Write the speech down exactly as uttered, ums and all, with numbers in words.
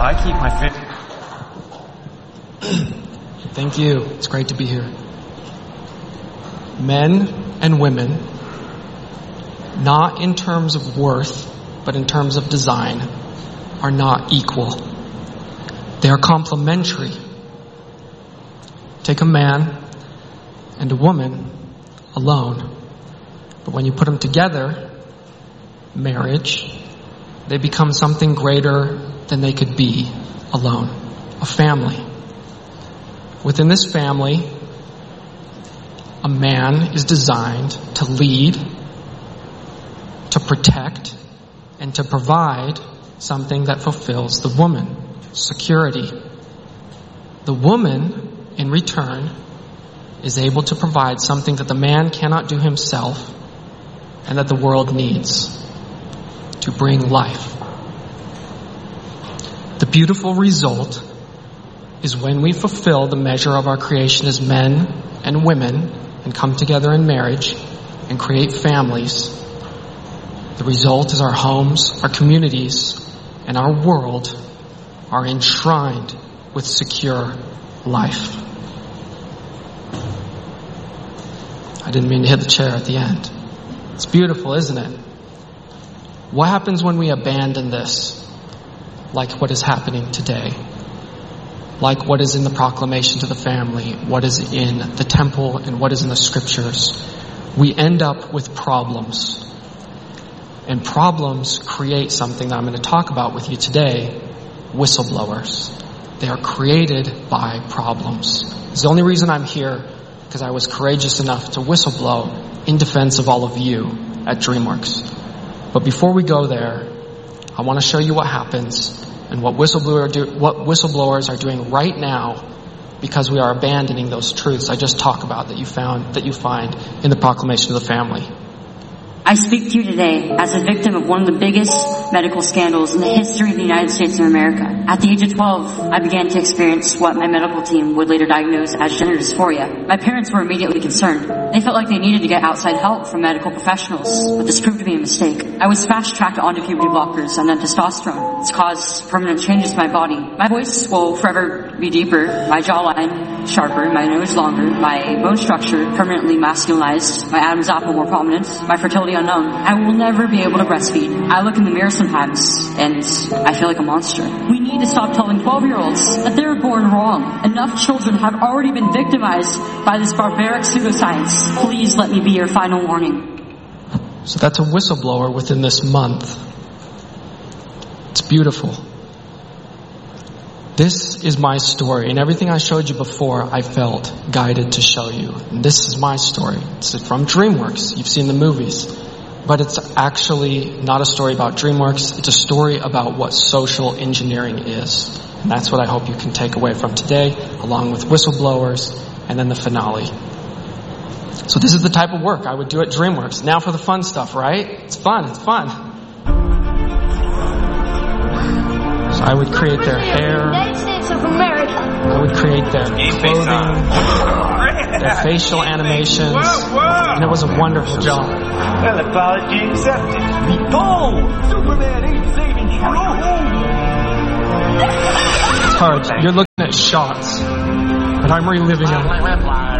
I keep my finger. Thank you. It's great to be here. Men and women, not in terms of worth, but in terms of design, are not equal. They are complementary. Take a man and a woman alone, but when you put them together, marriage, they become something greater than they could be alone. A family. Within this family, a man is designed to lead, to protect, and to provide something that fulfills the woman, security. The woman, in return, is able to provide something that the man cannot do himself and that the world needs to bring life. The beautiful result is when we fulfill the measure of our creation as men and women and come together in marriage and create families. The result is our homes, our communities, and our world are enshrined with secure life. I didn't mean to hit the chair at the end. It's beautiful, isn't it? What happens when we abandon this, like what is happening today? Like what is in the proclamation to the family, what is in the temple, and what is in the scriptures? We end up with problems. And problems create something that I'm going to talk about with you today, whistleblowers. They are created by problems. It's the only reason I'm here, because I was courageous enough to whistleblow in defense of all of you at DreamWorks. But before we go there, I want to show you what happens and what whistleblower do, what whistleblowers are doing right now because we are abandoning those truths I just talked about that you found that you find in the proclamation of the family. I speak to you today as a victim of one of the biggest medical scandals in the history of the United States of America. At the age of twelve, I began to experience what my medical team would later diagnose as gender dysphoria. My parents were immediately concerned. They felt like they needed to get outside help from medical professionals, but this proved to be a mistake. I was fast-tracked onto puberty blockers and then testosterone. It's caused permanent changes to my body. My voice will forever be deeper, my jawline sharper, my nose longer, my bone structure permanently masculinized, my Adam's apple more prominent, my fertility unknown. I will never be able to breastfeed. I look in the mirror sometimes and I feel like a monster. We need to stop telling twelve-year-olds that they're born wrong. Enough children have already been victimized by this barbaric pseudoscience. Please let me be your final warning. So that's a whistleblower within this month. It's beautiful. This is my story, and everything I showed you before, I felt guided to show you. And this is my story. It's from DreamWorks. You've seen the movies. But it's actually not a story about DreamWorks. It's a story about what social engineering is. And that's what I hope you can take away from today, along with whistleblowers, and then the finale. So this is the type of work I would do at DreamWorks. Now for the fun stuff, right? It's fun. It's fun. So I would create their hair. I would create their clothing, their facial animations, and it was a wonderful job. Well, apology accepted. Oh, Superman ain't saving you. It's hard. You're looking at shots, but I'm reliving them.